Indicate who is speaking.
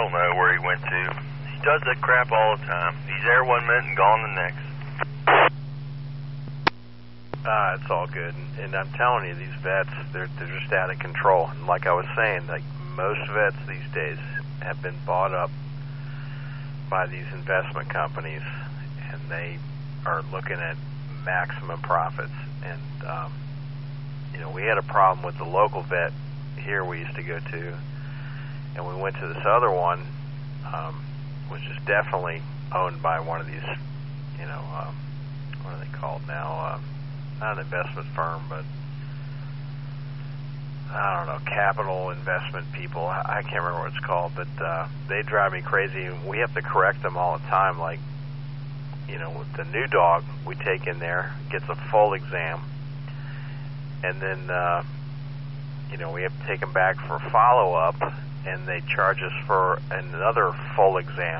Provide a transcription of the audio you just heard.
Speaker 1: don't know where he went to. He does that crap all the time. He's there 1 minute and gone the next.
Speaker 2: It's all good. And I'm telling you, these vets, they're just out of control. And like I was saying, like most vets these days have been bought up by these investment companies, and they are looking at maximum profits. And, we had a problem with the local vet here we used to go to, and we went to this other one, which is definitely owned by one of these, what are they called now? Not an investment firm, but I don't know, capital investment people. I can't remember what it's called, but they drive me crazy. We have to correct them all the time. Like, with the new dog we take in there, gets a full exam, and then, we have to take him back for follow-up, and they charge us for another full exam.